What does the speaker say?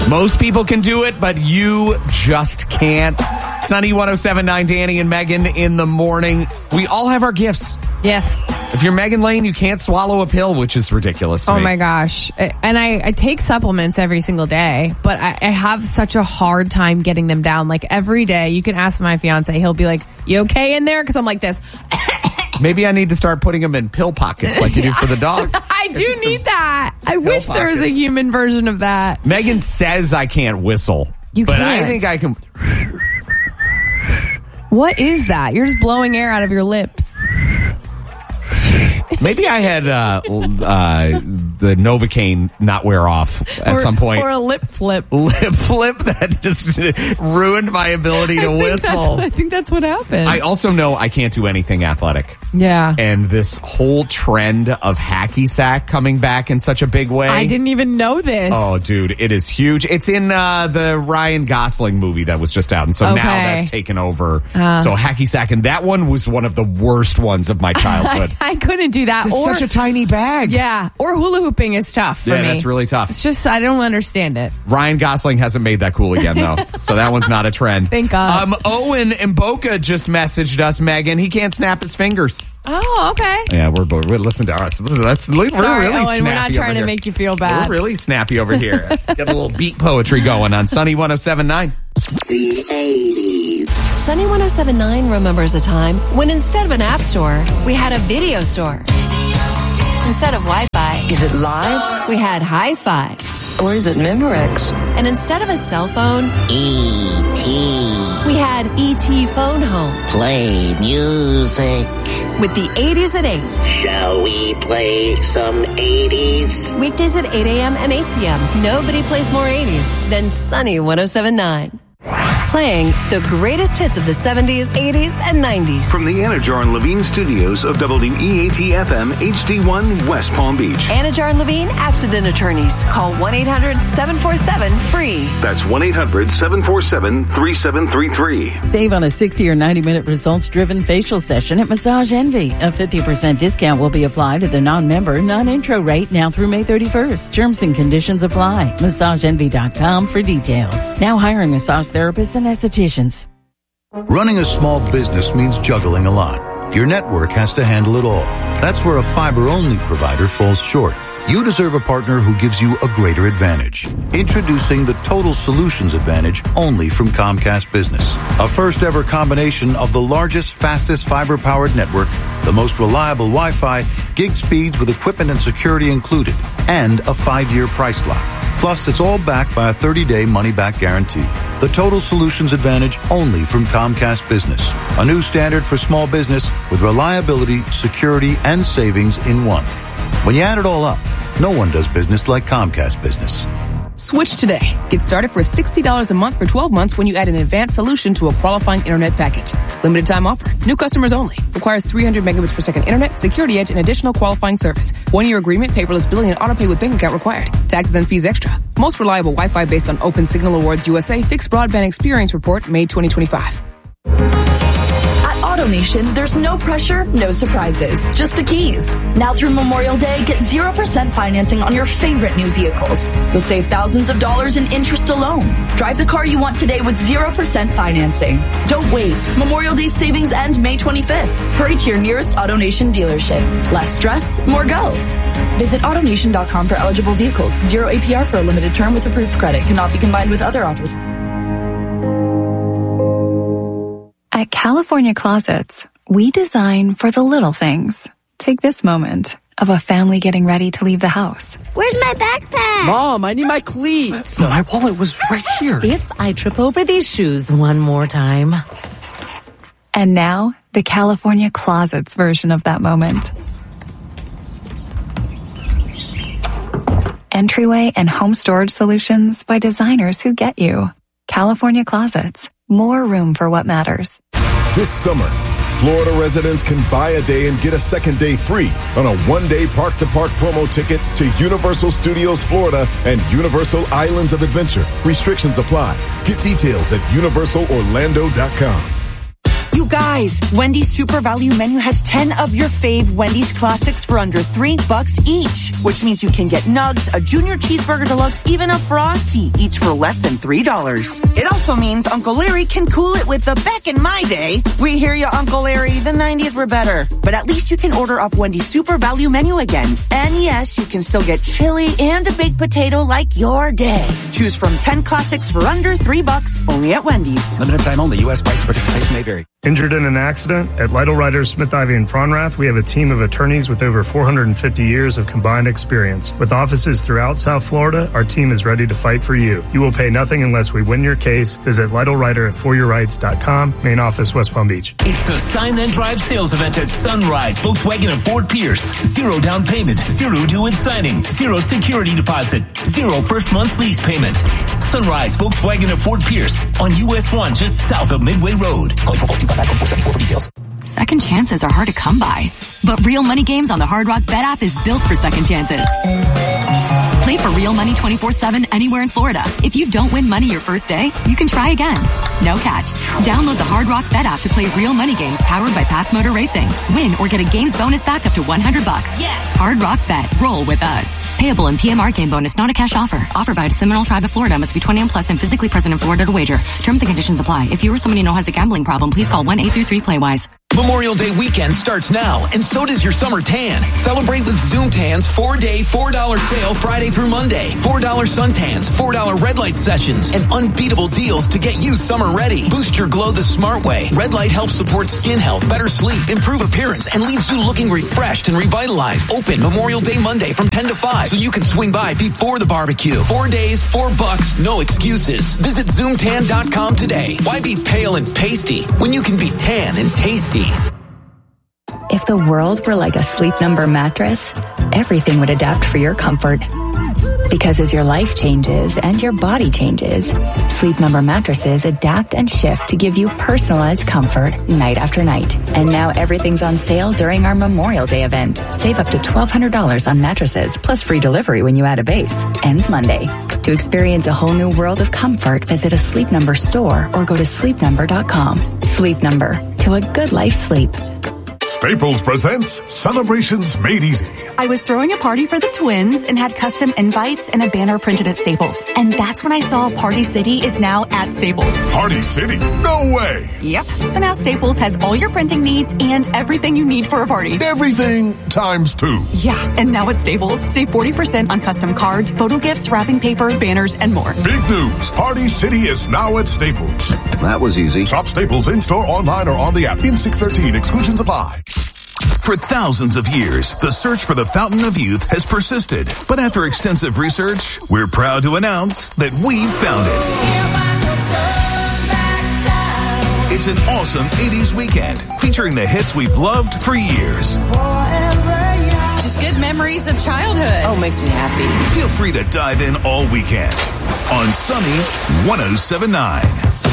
Most people can do it, but you just can't. Sunny 107.9, Danny and Megan in the morning. We all have our gifts. Yes. If you're Megan Lane, you can't swallow a pill, which is ridiculous to me. Oh, my gosh. And I take supplements every single day, but I have such a hard time getting them down. Like, every day, you can ask my fiance. He'll be like, you okay in there? Because I'm like this. Maybe I need to start putting them in pill pockets like you do for the dog. I do need that. I wish there was a human version of that. Megan says I can't whistle. But can't. I think I can. What is that? You're just blowing air out of your lips. Maybe I had the Novocaine not wear off at some point. Or a lip flip. Lip flip that just ruined my ability to whistle. I think that's what happened. I also know I can't do anything athletic. Yeah. And this whole trend of hacky sack coming back in such a big way. I didn't even know this. Oh, dude, it is huge. It's in the Ryan Gosling movie that was just out. And so now that's taken over. So hacky sack. And that one was one of the worst ones of my childhood. I couldn't do that. It's such a tiny bag. Yeah. Or hula hooping is tough for me. Yeah, that's really tough. It's just, I don't understand it. Ryan Gosling hasn't made that cool again, though. So that one's not a trend. Thank God. Owen in Boca just messaged us, Megan. He can't snap his fingers. Oh, okay. Yeah, we're listen to us. We're really snappy. Owen, we're not trying to make you feel bad. We're really snappy over here. Got a little beat poetry going on Sunny 107.9. The 80s. Sunny 107.9 remembers a time when instead of an app store, we had a video store. Instead of Wi-Fi, Is it live? we had Hi-Fi. Or is it Memorex? And instead of a cell phone, E.T. we had ET Phone Home. Play music. With the 80s at 8. Shall we play some 80s? Weekdays at 8 a.m. and 8 p.m. Nobody plays more 80s than Sunny 107.9. Playing the greatest hits of the 70s, 80s, and 90s. From the Anajar and Levine studios of WEAT-FM HD1 West Palm Beach. Anajar and Levine Accident Attorneys. Call 1-800-747-FREE. That's 1-800-747-3733. Save on a 60 or 90-minute results-driven facial session at Massage Envy. A 50% discount will be applied to the non-member, non-intro rate now through May 31st. Terms and conditions apply. MassageEnvy.com for details. Now hiring massage therapists and estheticians. Running a small business means juggling a lot. Your network has to handle it all. That's where a fiber-only provider falls short. You deserve a partner who gives you a greater advantage. Introducing the Total Solutions Advantage only from Comcast Business. A first-ever combination of the largest, fastest fiber-powered network, the most reliable Wi-Fi, gig speeds with equipment and security included, and a 5-year price lock. Plus, it's all backed by a 30-day money-back guarantee. The Total Solutions Advantage only from Comcast Business. A new standard for small business with reliability, security, and savings in one. When you add it all up, no one does business like Comcast Business. Switch today. Get started for $60 a month for 12 months when you add an advanced solution to a qualifying internet package. Limited time offer. New customers only. Requires 300 megabits per second internet, security edge, and additional qualifying service. 1-year agreement, paperless billing, and autopay with bank account required. Taxes and fees extra. Most reliable Wi-Fi based on Open Signal Awards USA Fixed Broadband Experience Report, May 2025. AutoNation, there's no pressure, no surprises, just the keys. Now through Memorial Day, get 0% financing on your favorite new vehicles. You'll save thousands of dollars in interest alone. Drive the car you want today with 0% financing. Don't wait. Memorial Day savings end May 25th. Hurry to your nearest AutoNation dealership. Less stress, more go. Visit AutoNation.com for eligible vehicles. 0 APR for a limited term with approved credit. Cannot be combined with other offers. At California Closets, we design for the little things. Take this moment of a family getting ready to leave the house. Where's my backpack? Mom, I need my cleats. My wallet was right here. If I trip over these shoes one more time. And now, the California Closets version of that moment. Entryway and home storage solutions by designers who get you. California Closets. More room for what matters. This summer, Florida residents can buy a day and get a second day free on a one-day park-to-park promo ticket to Universal Studios Florida and Universal Islands of Adventure. Restrictions apply. Get details at universalorlando.com. You guys, Wendy's Super Value Menu has 10 of your fave Wendy's classics for under $3 each, which means you can get nugs, a junior cheeseburger deluxe, even a Frosty, each for less than $3. It also means Uncle Larry can cool it with a back in my day. We hear you, Uncle Larry. The 90s were better. But at least you can order off Wendy's Super Value Menu again. And yes, you can still get chili and a baked potato like your day. Choose from 10 classics for under $3, only at Wendy's. Limited time only. U.S. price participation may vary. Injured in an accident? At Lytle Writers, Smith, Ivy, and Fronrath, we have a team of attorneys with over 450 years of combined experience. With offices throughout South Florida, our team is ready to fight for you. You will pay nothing unless we win your case. Visit Lytle Writer at foryourrights.com. Main office, West Palm Beach. It's the Sign Then Drive sales event at Sunrise, Volkswagen and Ford Pierce. 0 down payment, 0 due at signing, 0 security deposit, 0 first month's lease payment. Sunrise, Volkswagen and Ford Pierce on US 1 just south of Midway Road. Call 425-474 for details. Second chances are hard to come by, but Real Money Games on the Hard Rock Bet app is built for second chances. Play for real money 24/7 anywhere in Florida. If you don't win money your first day, you can try again. No catch. Download the Hard Rock Bet app to play real money games powered by Pass Motor Racing. Win or get a games bonus back up to $100. Yes. Hard Rock Bet. Roll with us. Payable in PMR game bonus, not a cash offer. Offered by the Seminole Tribe of Florida. Must be 21 plus and physically present in Florida to wager. Terms and conditions apply. If you or someone you know has a gambling problem, please call 1-833-PLAY-WISE. Memorial Day weekend starts now, and so does your summer tan. Celebrate with Zoom Tan's 4-day, $4 sale Friday through Monday. $4 suntans, $4 red light sessions, and unbeatable deals to get you summer ready. Boost your glow the smart way. Red light helps support skin health, better sleep, improve appearance, and leaves you looking refreshed and revitalized. Open Memorial Day Monday from 10 to 5, so you can swing by before the barbecue. 4 days, $4, no excuses. Visit ZoomTan.com today. Why be pale and pasty when you can be tan and tasty? If the world were like a Sleep Number mattress, everything would adapt for your comfort. Because as your life changes and your body changes, Sleep Number mattresses adapt and shift to give you personalized comfort night after night. And now everything's on sale during our Memorial Day event. Save up to $1,200 on mattresses, plus free delivery when you add a base. Ends Monday. To experience a whole new world of comfort, visit a Sleep Number store or go to sleepnumber.com. Sleep Number. To a good life sleep. Staples presents Celebrations Made Easy. I was throwing a party for the twins and had custom invites and a banner printed at Staples. And that's when I saw Party City is now at Staples. Party City? No way! Yep. So now Staples has all your printing needs and everything you need for a party. Everything times 2. Yeah, and now at Staples, save 40% on custom cards, photo gifts, wrapping paper, banners, and more. Big news. Party City is now at Staples. That was easy. Shop Staples in-store, online, or on the app. In 613, exclusions apply. For thousands of years, the search for the Fountain of Youth has persisted. But after extensive research, we're proud to announce that we've found it. It's an awesome 80s weekend featuring the hits we've loved for years. Just good memories of childhood. Oh, makes me happy. Feel free to dive in all weekend on Sunny 107.9.